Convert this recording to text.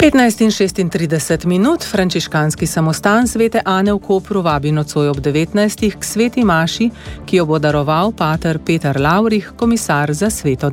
15:36, frančiškanski samostan svete Ane v Kopru vabi nocoj ob 19. k sveti maši, ki jo bo daroval pater Peter Lavrih, komisar za sveto